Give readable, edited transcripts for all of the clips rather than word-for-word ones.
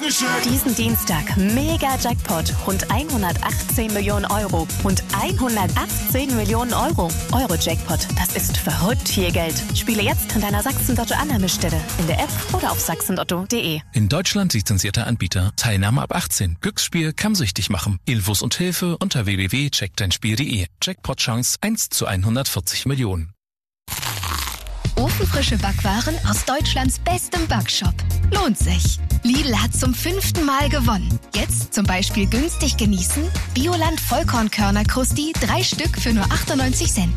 Diesen Dienstag Mega-Jackpot, rund 118 Millionen Euro und 118 Millionen Euro. Euro-Jackpot, das ist verrückt viel Geld. Spiele jetzt in deiner Sachsen-Lotto-Annahmestelle, in der App oder auf sachsenlotto.de. In Deutschland lizenzierter Anbieter. Teilnahme ab 18. Glücksspiel kann süchtig machen. Infos und Hilfe unter www.checkdeinspiel.de. Jackpot-Chance 1 zu 140 Millionen. Ofenfrische Backwaren aus Deutschlands bestem Backshop. Lohnt sich. Lidl hat zum 5. Mal gewonnen. Jetzt zum Beispiel günstig genießen: Bioland Vollkornkörner-Krusti, 3 Stück für nur 98 Cent.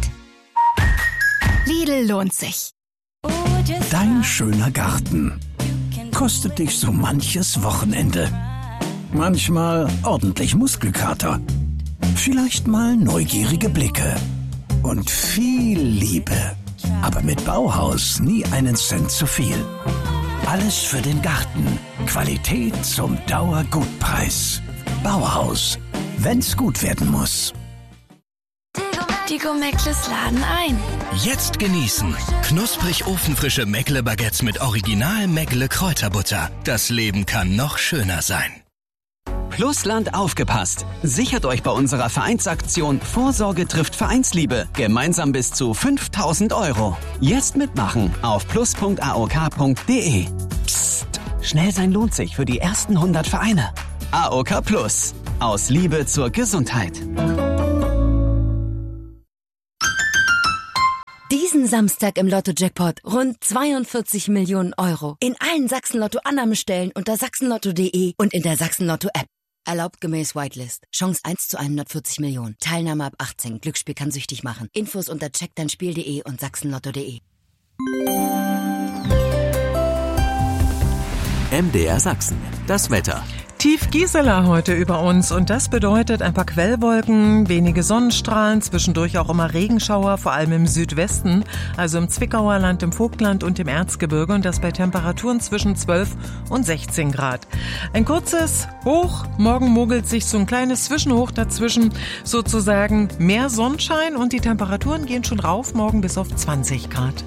Lidl lohnt sich. Dein schöner Garten kostet dich so manches Wochenende. Manchmal ordentlich Muskelkater. Vielleicht mal neugierige Blicke. Und viel Liebe. Aber mit Bauhaus nie einen Cent zu viel. Alles für den Garten. Qualität zum Dauergutpreis. Bauhaus. Wenn's gut werden muss. Die Gourmettles laden ein. Jetzt genießen. Knusprig ofenfrische Meckle-Baguettes mit Original Meckle-Kräuterbutter. Das Leben kann noch schöner sein. Plusland aufgepasst. Sichert euch bei unserer Vereinsaktion Vorsorge trifft Vereinsliebe. Gemeinsam bis zu 5.000 Euro. Jetzt mitmachen auf plus.aok.de. Psst. Schnell sein lohnt sich für die ersten 100 Vereine. AOK Plus. Aus Liebe zur Gesundheit. Diesen Samstag im Lotto-Jackpot rund 42 Millionen Euro. In allen Sachsen-Lotto-Annahmestellen unter sachsenlotto.de und in der Sachsen-Lotto-App. Erlaubt gemäß Whitelist. Chance 1 zu 140 Millionen. Teilnahme ab 18. Glücksspiel kann süchtig machen. Infos unter checkdeinspiel.de und sachsenlotto.de. MDR Sachsen. Das Wetter. Tief Gisela heute über uns und das bedeutet ein paar Quellwolken, wenige Sonnenstrahlen, zwischendurch auch immer Regenschauer, vor allem im Südwesten, also im Zwickauer Land, im Vogtland und im Erzgebirge und das bei Temperaturen zwischen 12 und 16 Grad. Ein kurzes Hoch, morgen mogelt sich so ein kleines Zwischenhoch dazwischen, sozusagen mehr Sonnenschein und die Temperaturen gehen schon rauf, morgen bis auf 20 Grad.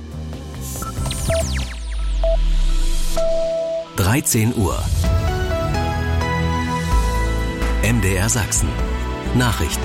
13 Uhr. MDR Sachsen. Nachrichten.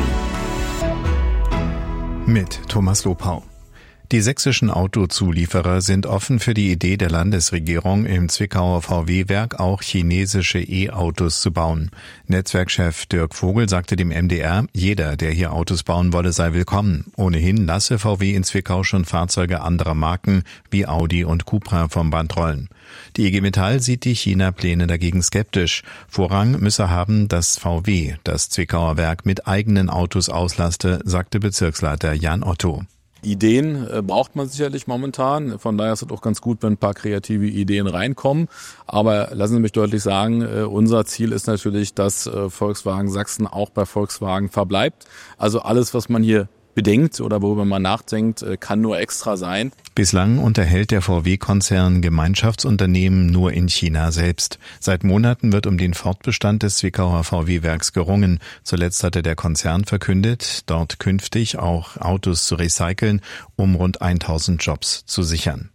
Mit Thomas Lopau. Die sächsischen Autozulieferer sind offen für die Idee der Landesregierung, im Zwickauer VW-Werk auch chinesische E-Autos zu bauen. Netzwerkchef Dirk Vogel sagte dem MDR, jeder, der hier Autos bauen wolle, sei willkommen. Ohnehin lasse VW in Zwickau schon Fahrzeuge anderer Marken wie Audi und Cupra vom Band rollen. Die IG Metall sieht die China-Pläne dagegen skeptisch. Vorrang müsse haben, dass VW das Zwickauer Werk mit eigenen Autos auslaste, sagte Bezirksleiter Jan Otto. Ideen braucht man sicherlich momentan. Von daher ist es auch ganz gut, wenn ein paar kreative Ideen reinkommen. Aber lassen Sie mich deutlich sagen, unser Ziel ist natürlich, dass Volkswagen Sachsen auch bei Volkswagen verbleibt. Also alles, was man hier bedenkt oder worüber man nachdenkt, kann nur extra sein. Bislang unterhält der VW-Konzern Gemeinschaftsunternehmen nur in China selbst. Seit Monaten wird um den Fortbestand des Zwickauer VW-Werks gerungen. Zuletzt hatte der Konzern verkündet, dort künftig auch Autos zu recyceln, um rund 1000 Jobs zu sichern.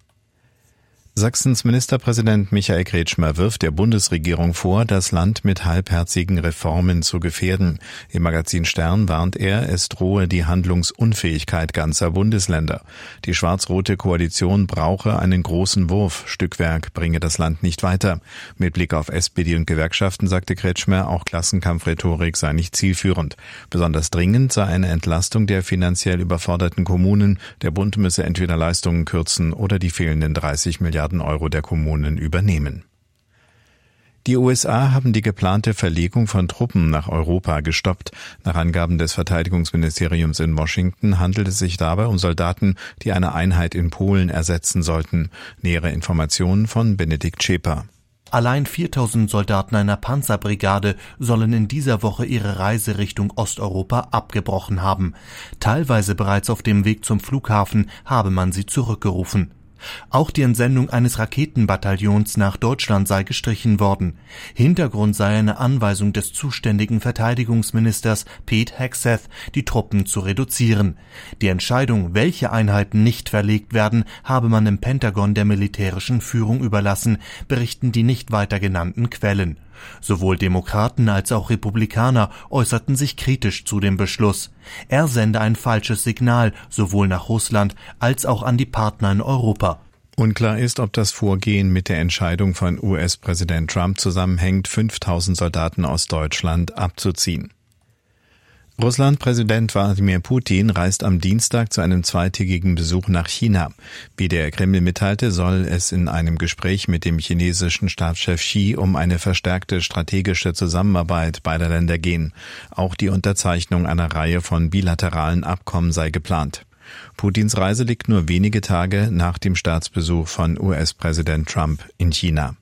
Sachsens Ministerpräsident Michael Kretschmer wirft der Bundesregierung vor, das Land mit halbherzigen Reformen zu gefährden. Im Magazin Stern warnt er, es drohe die Handlungsunfähigkeit ganzer Bundesländer. Die schwarz-rote Koalition brauche einen großen Wurf. Stückwerk bringe das Land nicht weiter. Mit Blick auf SPD und Gewerkschaften sagte Kretschmer, auch Klassenkampfrhetorik sei nicht zielführend. Besonders dringend sei eine Entlastung der finanziell überforderten Kommunen. Der Bund müsse entweder Leistungen kürzen oder die fehlenden 30 Milliarden Euro der Kommunen übernehmen. Die USA haben die geplante Verlegung von Truppen nach Europa gestoppt. Nach Angaben des Verteidigungsministeriums in Washington handelt es sich dabei um Soldaten, die eine Einheit in Polen ersetzen sollten. Nähere Informationen von Benedikt Schäper. Allein 4.000 Soldaten einer Panzerbrigade sollen in dieser Woche ihre Reise Richtung Osteuropa abgebrochen haben. Teilweise bereits auf dem Weg zum Flughafen habe man sie zurückgerufen. Auch die Entsendung eines Raketenbataillons nach Deutschland sei gestrichen worden. Hintergrund sei eine Anweisung des zuständigen Verteidigungsministers Pete Hegseth, die Truppen zu reduzieren. Die Entscheidung, welche Einheiten nicht verlegt werden, habe man im Pentagon der militärischen Führung überlassen, berichten die nicht weiter genannten Quellen. Sowohl Demokraten als auch Republikaner äußerten sich kritisch zu dem Beschluss. Er sende ein falsches Signal sowohl nach Russland als auch an die Partner in Europa. Unklar ist, ob das Vorgehen mit der Entscheidung von US-Präsident Trump zusammenhängt, 5000 Soldaten aus Deutschland abzuziehen. Russland-Präsident Wladimir Putin reist am Dienstag zu einem zweitägigen Besuch nach China. Wie der Kreml mitteilte, soll es in einem Gespräch mit dem chinesischen Staatschef Xi um eine verstärkte strategische Zusammenarbeit beider Länder gehen. Auch die Unterzeichnung einer Reihe von bilateralen Abkommen sei geplant. Putins Reise liegt nur wenige Tage nach dem Staatsbesuch von US-Präsident Trump in China.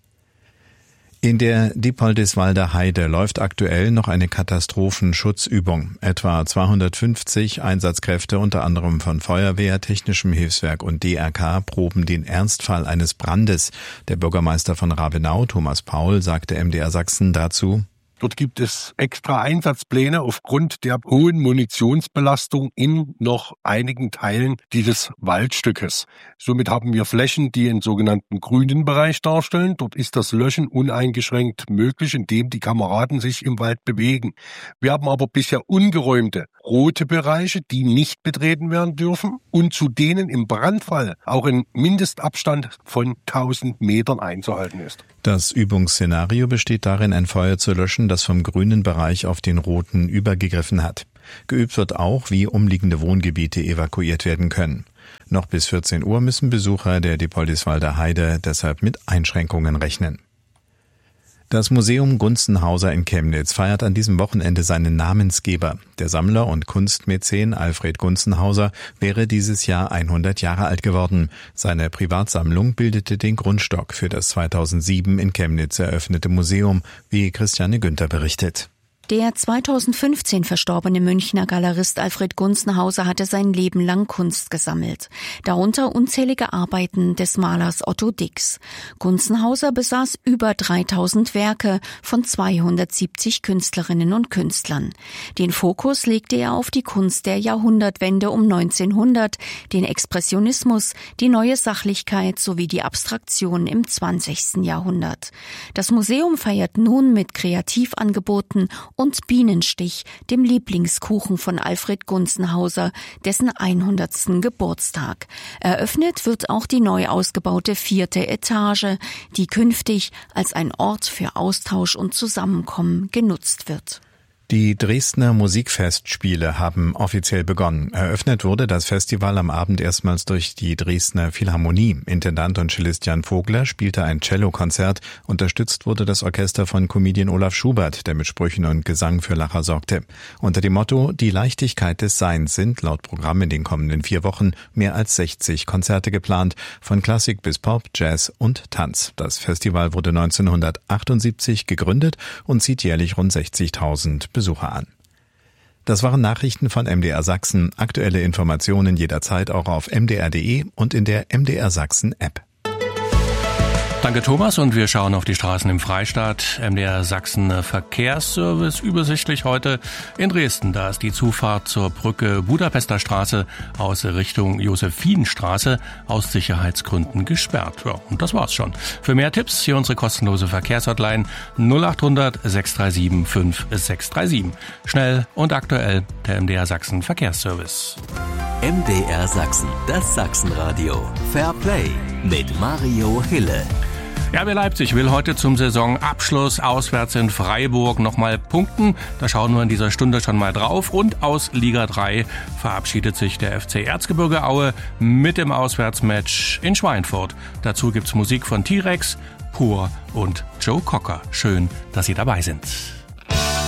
In der Diepoldiswalder Heide läuft aktuell noch eine Katastrophenschutzübung. Etwa 250 Einsatzkräfte, unter anderem von Feuerwehr, Technischem Hilfswerk und DRK, proben den Ernstfall eines Brandes. Der Bürgermeister von Rabenau, Thomas Paul, sagte MDR Sachsen dazu: Dort gibt es extra Einsatzpläne aufgrund der hohen Munitionsbelastung in noch einigen Teilen dieses Waldstückes. Somit haben wir Flächen, die einen sogenannten grünen Bereich darstellen. Dort ist das Löschen uneingeschränkt möglich, indem die Kameraden sich im Wald bewegen. Wir haben aber bisher ungeräumte rote Bereiche, die nicht betreten werden dürfen und zu denen im Brandfall auch ein Mindestabstand von 1000 Metern einzuhalten ist. Das Übungsszenario besteht darin, ein Feuer zu löschen, das vom grünen Bereich auf den roten übergegriffen hat. Geübt wird auch, wie umliegende Wohngebiete evakuiert werden können. Noch bis 14 Uhr müssen Besucher der Diepoldiswalder Heide deshalb mit Einschränkungen rechnen. Das Museum Gunzenhauser in Chemnitz feiert an diesem Wochenende seinen Namensgeber. Der Sammler und Kunstmäzen Alfred Gunzenhauser wäre dieses Jahr 100 Jahre alt geworden. Seine Privatsammlung bildete den Grundstock für das 2007 in Chemnitz eröffnete Museum, wie Christiane Günther berichtet. Der 2015 verstorbene Münchner Galerist Alfred Gunzenhauser hatte sein Leben lang Kunst gesammelt, darunter unzählige Arbeiten des Malers Otto Dix. Gunzenhauser besaß über 3000 Werke von 270 Künstlerinnen und Künstlern. Den Fokus legte er auf die Kunst der Jahrhundertwende um 1900, den Expressionismus, die neue Sachlichkeit sowie die Abstraktion im 20. Jahrhundert. Das Museum feiert nun mit Kreativangeboten und Bienenstich, dem Lieblingskuchen von Alfred Gunzenhauser, dessen 100. Geburtstag. Eröffnet wird auch die neu ausgebaute 4. Etage, die künftig als ein Ort für Austausch und Zusammenkommen genutzt wird. Die Dresdner Musikfestspiele haben offiziell begonnen. Eröffnet wurde das Festival am Abend erstmals durch die Dresdner Philharmonie. Intendant und Cellist Jan Vogler spielte ein Cellokonzert. Unterstützt wurde das Orchester von Comedian Olaf Schubert, der mit Sprüchen und Gesang für Lacher sorgte. Unter dem Motto »Die Leichtigkeit des Seins« sind laut Programm in den kommenden 4 Wochen mehr als 60 Konzerte geplant, von Klassik bis Pop, Jazz und Tanz. Das Festival wurde 1978 gegründet und zieht jährlich rund 60.000 Besucher an. Das waren Nachrichten von MDR Sachsen. Aktuelle Informationen jederzeit auch auf mdr.de und in der MDR Sachsen App. Danke Thomas, und wir schauen auf die Straßen im Freistaat. MDR Sachsen Verkehrsservice übersichtlich heute in Dresden. Da ist die Zufahrt zur Brücke Budapester Straße aus Richtung Josephinstraße aus Sicherheitsgründen gesperrt. Ja, und das war's schon. Für mehr Tipps hier unsere kostenlose Verkehrshotline 0800 637 5637. Schnell und aktuell der MDR Sachsen Verkehrsservice. MDR Sachsen, das Sachsenradio. Fair Play mit Mario Hille. RB Leipzig will heute zum Saisonabschluss auswärts in Freiburg nochmal punkten. Da schauen wir in dieser Stunde schon mal drauf. Und aus Liga 3 verabschiedet sich der FC Erzgebirge Aue mit dem Auswärtsmatch in Schweinfurt. Dazu gibt's Musik von T-Rex, Pur und Joe Cocker. Schön, dass Sie dabei sind.